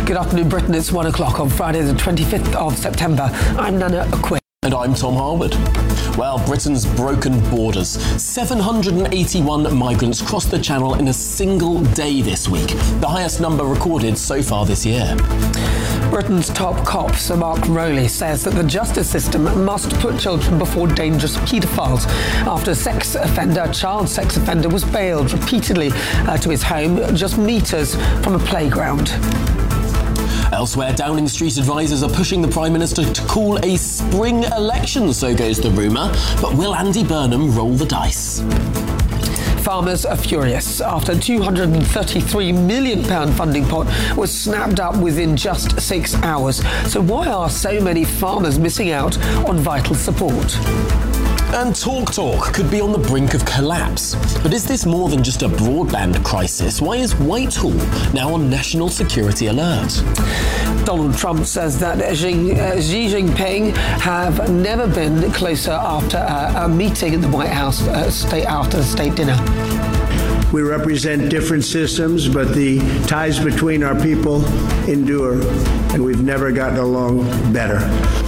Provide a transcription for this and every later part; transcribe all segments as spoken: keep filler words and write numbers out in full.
Good afternoon, Britain. It's one o'clock on Friday, the twenty-fifth of September. I'm Nana Aquin. And I'm Tom Harwood. Well, Britain's broken borders. seven hundred eighty-one migrants crossed the Channel in a single day this week, the highest number recorded so far this year. Britain's top cop, Sir Mark Rowley, says that the justice system must put children before dangerous paedophiles after a sex offender, a child sex offender, was bailed repeatedly uh, to his home just metres from a playground. Elsewhere, Downing Street advisers are pushing the Prime Minister to call a spring election, so goes the rumour. But will Andy Burnham roll the dice? Farmers are furious after a two hundred thirty-three million pounds funding pot was snapped up within just six hours. So why are so many farmers missing out on vital support? And Talk Talk could be on the brink of collapse. But is this more than just a broadband crisis? Why is Whitehall now on national security alert? Donald Trump says that Xi, uh, Xi Jinping have never been closer after uh, a meeting at the White House uh, state after the state dinner. We represent different systems, but the ties between our people endure, and we've never gotten along better.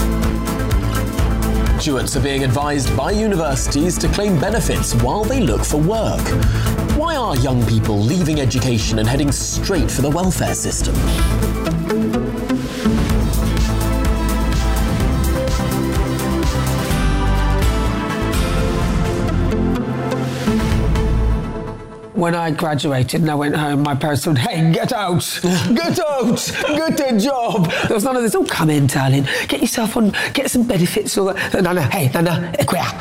Graduates are being advised by universities to claim benefits while they look for work. Why are young people leaving education and heading straight for the welfare system? When I graduated and I went home, my parents said, hey, get out, get out, get a job. There was none of this, oh, come in, darling, get yourself on, get some benefits. All that. No, no, hey, Nana,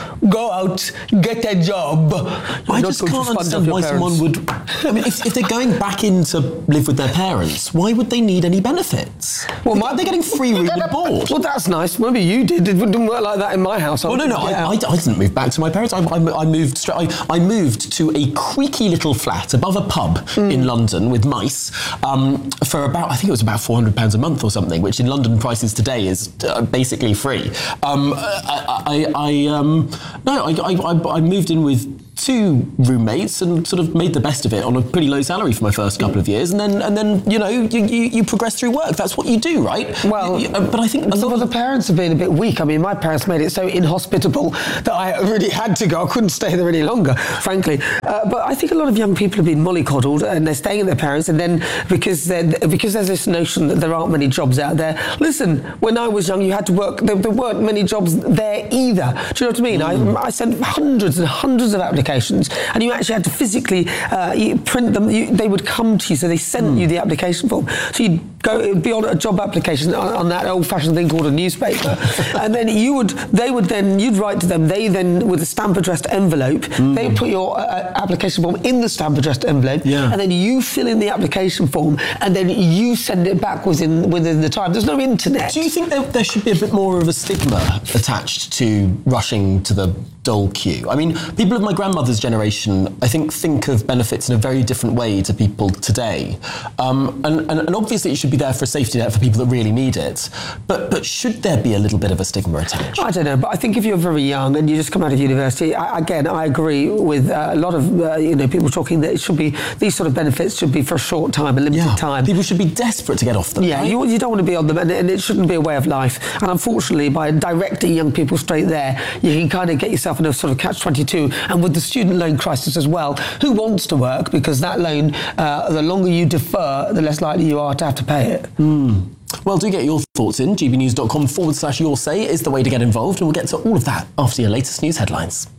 go out, get a job. I just can't understand why someone would, I mean, if, if they're going back in to live with their parents, why would they need any benefits? Well, my, they're getting free room and board. Well, that's nice. Maybe you did. It didn't work like that in my house. Well, no, no, I, I, I didn't move back to my parents. I, I, I moved straight, I, I moved to a creaky little flat above a pub mm. in London with mice um, for about, I think it was about four hundred pounds a month or something, which in London prices today is uh, basically free. Um, I, I, I um, no, I, I, I moved in with two roommates and sort of made the best of it on a pretty low salary for my first couple of years, and then and then you know you, you, you progress through work. That's what you do, right? Well, you, but I think some of the parents have been a bit weak. I mean, my parents made it so inhospitable that I really had to go. I couldn't stay there any longer, frankly. Uh, but I think a lot of young people have been mollycoddled and they're staying with their parents, and then because because there's this notion that there aren't many jobs out there. Listen, when I was young, you had to work. There, there weren't many jobs there either. Do you know what I mean? Mm. I, I sent hundreds and hundreds of applications. And you actually had to physically uh, you print them. You, they would come to you, so they sent mm. you the application form. So you'd go, it would be on a job application on, on that old-fashioned thing called a newspaper, and then you would, they would then, you'd write to them. They then, with a stamp-addressed envelope, mm. they put your uh, application form in the stamp-addressed envelope, yeah. and then you fill in the application form, and then you send it back within within the time. There's no internet. Do you think there, there should be a bit more of a stigma attached to rushing to the dole queue? I mean, people of my grandmother's generation, I think, think of benefits in a very different way to people today. Um, and, and, and obviously it should be there for a safety net for people that really need it. But but should there be a little bit of a stigma attached? I don't know, but I think if you're very young and you just come out of university, I, again, I agree with uh, a lot of uh, you know people talking that it should be, these sort of benefits should be for a short time, a limited yeah. time. People should be desperate to get off them. Yeah, right? you, you don't want to be on them, and, and it shouldn't be a way of life. And unfortunately, by directing young people straight there, you can kind of get yourself in a sort of catch twenty-two. And with the student loan crisis as well, who wants to work? Because that loan, uh, the longer you defer, the less likely you are to have to pay it. Mm. Well, do get your thoughts in. gbnews.com forward slash your say is the way to get involved, and we'll get to all of that after your latest news headlines.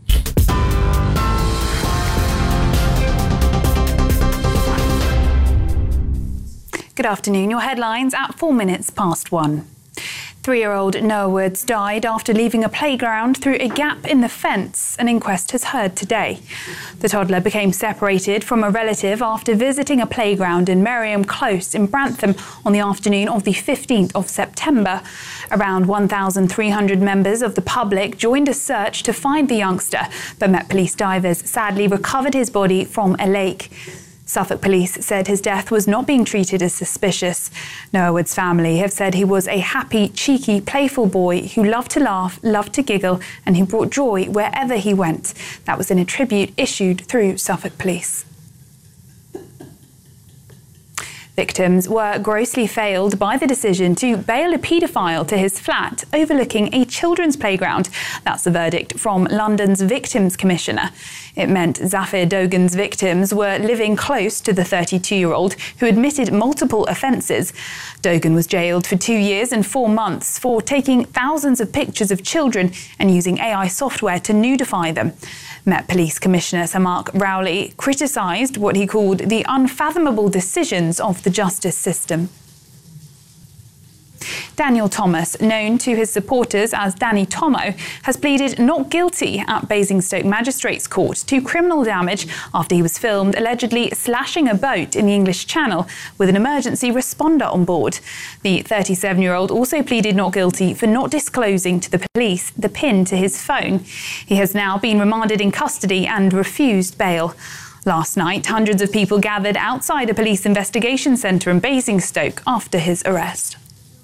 Good afternoon. Your headlines at four minutes past one. Three-year-old Noah Woods died after leaving a playground through a gap in the fence, an inquest has heard today. The toddler became separated from a relative after visiting a playground in Merriam Close in Brantham on the afternoon of the fifteenth of September. Around one thousand three hundred members of the public joined a search to find the youngster, but Met Police divers sadly recovered his body from a lake. Suffolk Police said his death was not being treated as suspicious. Noah Wood's family have said he was a happy, cheeky, playful boy who loved to laugh, loved to giggle, and who brought joy wherever he went. That was in a tribute issued through Suffolk Police. Victims were grossly failed by the decision to bail a paedophile to his flat overlooking a children's playground. That's the verdict from London's Victims Commissioner. It meant Zafir Dogan's victims were living close to the thirty-two-year-old who admitted multiple offences. Dogan was jailed for two years and four months for taking thousands of pictures of children and using A I software to nudify them. Met Police Commissioner Sir Mark Rowley criticised what he called the unfathomable decisions of the justice system. Daniel Thomas, known to his supporters as Danny Tomo, has pleaded not guilty at Basingstoke Magistrates Court to criminal damage after he was filmed allegedly slashing a boat in the English Channel with an emergency responder on board. The thirty-seven-year-old also pleaded not guilty for not disclosing to the police the pin to his phone. He has now been remanded in custody and refused bail. Last night, hundreds of people gathered outside a police investigation centre in Basingstoke after his arrest.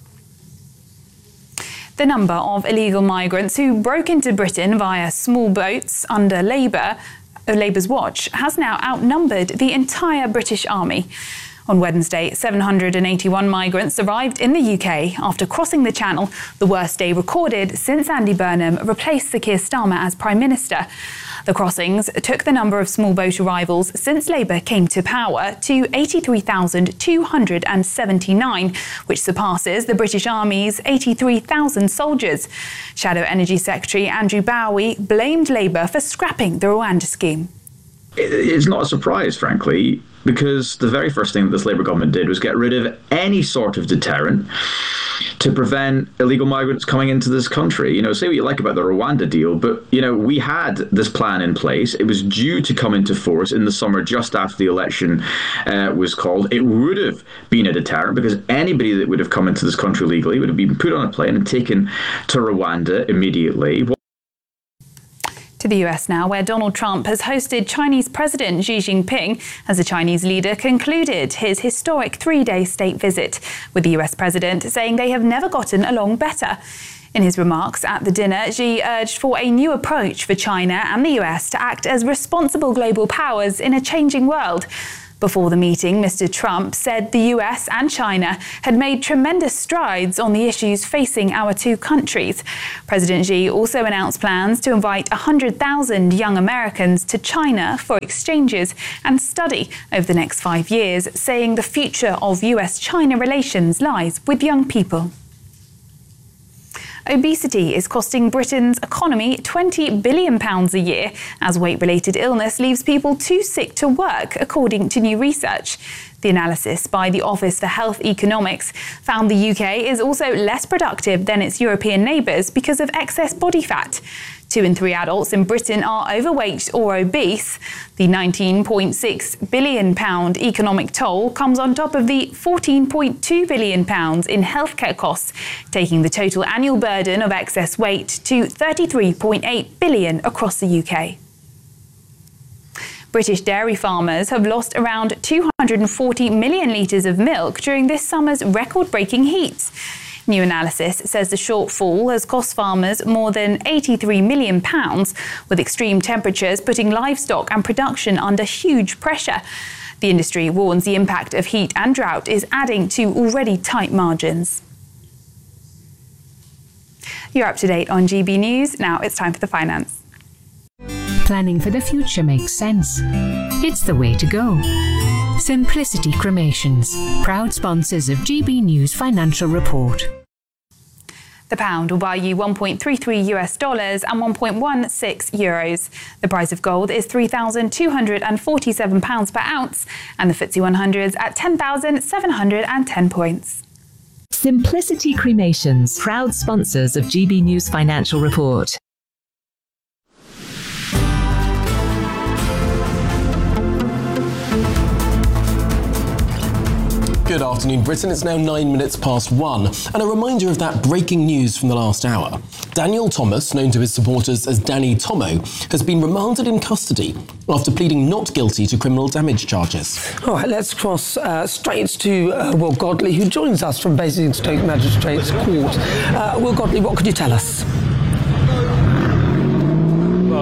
The number of illegal migrants who broke into Britain via small boats under Labour, Labour's watch has now outnumbered the entire British Army. On Wednesday, seven hundred eighty-one migrants arrived in the U K after crossing the Channel, the worst day recorded since Andy Burnham replaced Sir Keir Starmer as Prime Minister. The crossings took the number of small boat arrivals since Labour came to power to eighty-three thousand two hundred seventy-nine, which surpasses the British Army's eighty-three thousand soldiers. Shadow Energy Secretary Andrew Bowie blamed Labour for scrapping the Rwanda scheme. It's not a surprise, frankly, because the very first thing that this Labour government did was get rid of any sort of deterrent to prevent illegal migrants coming into this country. You know, say what you like about the Rwanda deal, but, you know, we had this plan in place. It was due to come into force in the summer just after the election uh, was called. It would have been a deterrent because anybody that would have come into this country legally would have been put on a plane and taken to Rwanda immediately. To the U S now, where Donald Trump has hosted Chinese President Xi Jinping as the Chinese leader concluded his historic three-day state visit, with the U S president saying they have never gotten along better. In his remarks at the dinner, Xi urged for a new approach for China and the U S to act as responsible global powers in a changing world. Before the meeting, Mister Trump said the U S and China had made tremendous strides on the issues facing our two countries. President Xi also announced plans to invite one hundred thousand young Americans to China for exchanges and study over the next five years, saying the future of U S China relations lies with young people. Obesity is costing Britain's economy twenty billion pounds a year as weight-related illness leaves people too sick to work, according to new research. The analysis by the Office for Health Economics found the U K is also less productive than its European neighbours because of excess body fat. Two in three adults in Britain are overweight or obese. The nineteen point six billion pounds economic toll comes on top of the fourteen point two billion pounds in healthcare costs, taking the total annual burden of excess weight to thirty-three point eight billion pounds across the U K. British dairy farmers have lost around two hundred forty million litres of milk during this summer's record-breaking heat. New analysis says the shortfall has cost farmers more than eighty-three million pounds, with extreme temperatures putting livestock and production under huge pressure. The industry warns the impact of heat and drought is adding to already tight margins. You're up to date on G B News. Now it's time for the finance. Planning for the future makes sense. It's the way to go. Simplicity Cremations, proud sponsors of G B News Financial Report. The pound will buy you one point three three US dollars and one point one six euros. The price of gold is three thousand two hundred forty-seven pounds per ounce, and the F T S E one hundred is at ten thousand seven hundred ten points. Simplicity Cremations, proud sponsors of G B News Financial Report. Good afternoon, Britain. It's now nine minutes past one. And a reminder of that breaking news from the last hour. Daniel Thomas, known to his supporters as Danny Tomo, has been remanded in custody after pleading not guilty to criminal damage charges. All right, let's cross uh, straight to uh, Will Godley, who joins us from Basingstoke Magistrates Court. Uh, Will Godley, what could you tell us? Well, Nana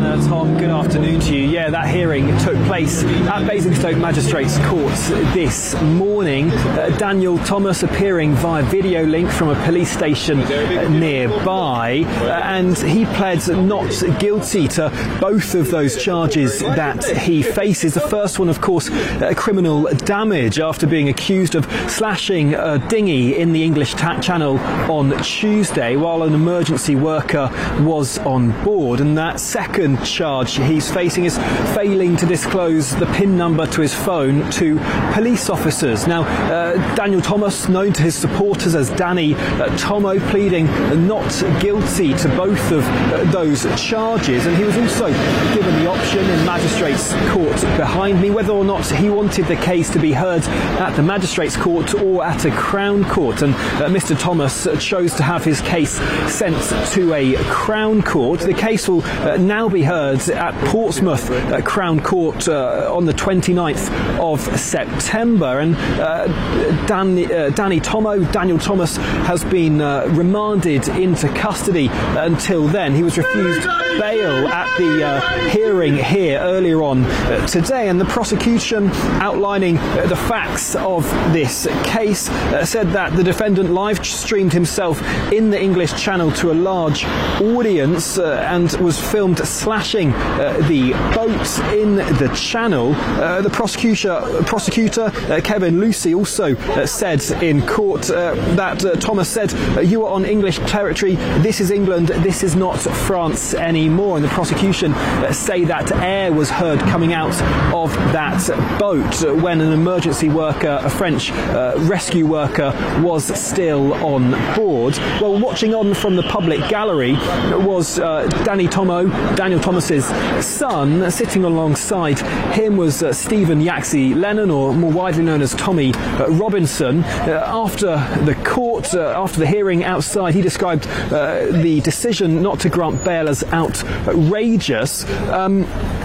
Uh, Tom, good afternoon to you. Yeah, that hearing took place at Basingstoke Magistrates Court this morning. Uh, Daniel Thomas appearing via video link from a police station uh, nearby, uh, and he pled not guilty to both of those charges that he faces. The first one, of course, uh, criminal damage after being accused of slashing a dinghy in the English ta- Channel on Tuesday while an emergency worker was on board. And that second charge he's facing is failing to disclose the PIN number to his phone to police officers. Now, uh, Daniel Thomas, known to his supporters as Danny uh, Tomo, pleading not guilty to both of uh, those charges, and he was also given the option in Magistrates Court behind me whether or not he wanted the case to be heard at the Magistrates Court or at a Crown Court, and uh, Mister Thomas chose to have his case sent to a Crown Court. The case will uh, now be heard at Portsmouth uh, Crown Court uh, on the twenty-ninth of September, and uh, Dan, uh, Danny Tomo, Daniel Thomas, has been uh, remanded into custody until then. He was refused bail at the uh, hearing here earlier on uh, today, and the prosecution, outlining uh, the facts of this case, uh, said that the defendant live streamed himself in the English Channel to a large audience uh, and was filmed slashing uh, the boat in the Channel. Uh, the prosecutor, prosecutor uh, Kevin Lucy, also uh, said in court uh, that uh, Thomas said, uh, "You are on English territory. This is England. This is not France anymore." And the prosecution uh, say that air was heard coming out of that boat uh, when an emergency worker, a French uh, rescue worker, was still on board. Well, watching on from the public gallery was uh, Danny Tomo, Daniel Thomas's son. Sitting alongside him was uh, Stephen Yaxley Lennon, or more widely known as Tommy uh, Robinson. Uh, after the court, uh, after the hearing outside, he described uh, the decision not to grant bail as outrageous. Um,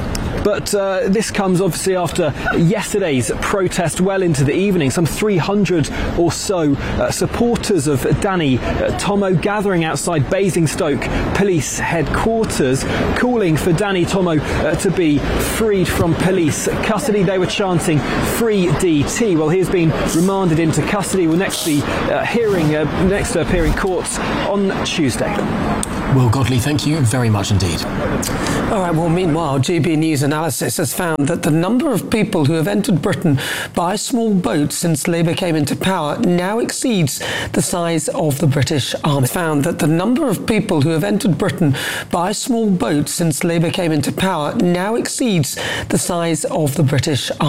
But uh, this comes obviously after yesterday's protest well into the evening. Some three hundred or so uh, supporters of Danny uh, Tomo gathering outside Basingstoke Police Headquarters, calling for Danny Tomo uh, to be freed from police custody. They were chanting "Free D T." Well, he has been remanded into custody. Will next be uh, hearing, uh, next to appear in court on Tuesday. Will Godley, thank you very much indeed. All right, well, meanwhile, G B News Analysis has found that the number of people who have entered Britain by small boats since Labour came into power now exceeds the size of the British Army. Found that the number of people who have entered Britain by small boats since Labour came into power now exceeds the size of the British Army.